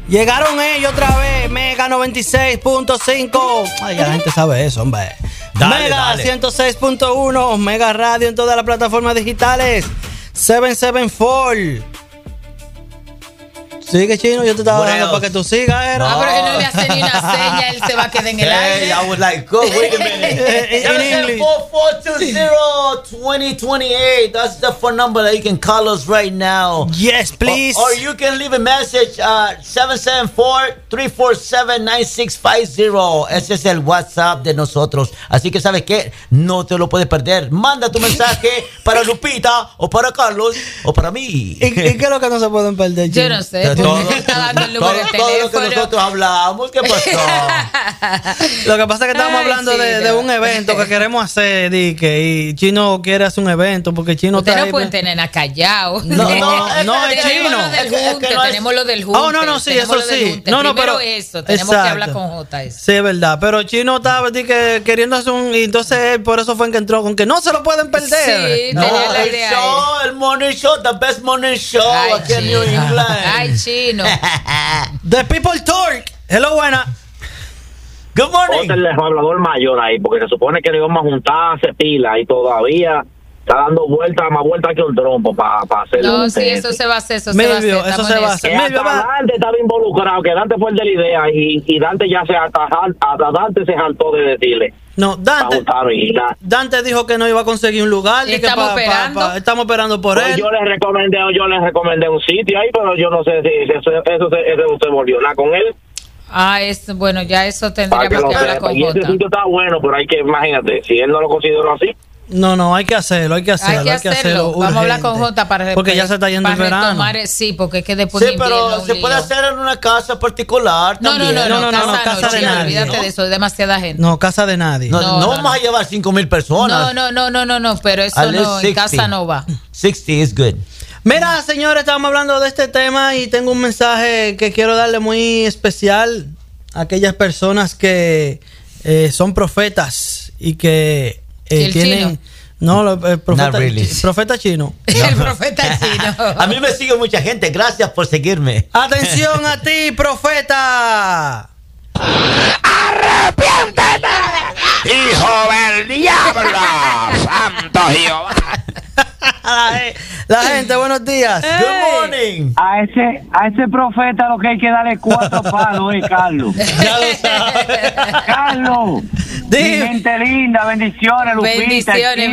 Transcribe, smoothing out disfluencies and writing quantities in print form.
Llegaron ellos otra vez, Mega 96.5. Ay, ya la gente sabe eso, hombre. Mega 106.1, Mega Radio en todas las plataformas digitales. 774. Sigue, Chino, yo te estaba dando para que tú sigas, era. No, pero que no le hace ni una seña, él se va a quedar en el aire. I was like, go, wait a minute. 774-420-2028. That's the phone number that you can call us right now. Yes, please. Or you can leave a message 774-347-9650. Ese es el WhatsApp de nosotros. Así que, ¿sabes qué? No te lo puedes perder. Manda tu mensaje para Lupita, o para Carlos, o para mí. ¿Y qué es lo que no se pueden perder, Chino? Yo no sé. Todo está dando el número de lo teléfono. que nosotros hablamos, ¿qué pasó? Lo que pasa es que estamos hablando de un evento que queremos hacer, Dique, y Chino quiere hacer un evento porque Chino Ustedes está no ahí. pueden tener a callado. No, es Tenemos Chino. lo del junte, tenemos lo del junte. Oh, no, sí, eso sí. No, Primero pero eso, tenemos que hablar con J. Sí, es verdad, pero Chino estaba queriendo hacer y entonces él por eso fue que entró con que no se lo pueden perder. Sí, tenía la idea. El morning show, the best morning show aquí en New England. Ay, Chino. The People Talk. Hello, buena. Good morning. El hablador mayor ahí, porque se supone que le íbamos a juntar, hace pila y todavía está dando más vueltas que un trompo para hacer. No, sí, eso se va a hacer, eso se va a hacer. Dante estaba involucrado, que Dante fue el de la idea y Dante ya Dante se saltó de decirle. No, Dante dijo que no iba a conseguir un lugar. Estamos esperando. Estamos esperando por él. Yo le recomendé un sitio ahí, pero yo no sé si eso se volvió nada con él. Bueno, ya eso tendríamos que hablar con Y ese Jota. sitio está bueno, pero hay que, imagínate, si él no lo consideró así. No, hay que hacerlo, hay que hacerlo. Vamos a hablar con Jota para porque ya se está yendo el verano. Sí, porque es que después sí, pero se puede hacer en una casa particular también. No, casa de nadie. Olvídate de eso, es demasiada gente. No, casa de nadie. No vamos a llevar 5,000 personas. No, pero eso no, en casa no va. 60 is good. Mira, señores, estábamos hablando de este tema y tengo un mensaje que quiero darle muy especial a aquellas personas que son profetas y que tienen... No, el profeta, profeta chino. El profeta chino. A mí me sigue mucha gente. Gracias por seguirme. Atención a ti, profeta. ¡Arrepiéntete, hijo del diablo! ¡Santo Jehová! La gente, buenos días. Good morning. A ese profeta lo que hay que darle 4 palos, Carlos. Ya lo sabes. Carlos. Mi gente linda, bendiciones, Lupita. Bendiciones.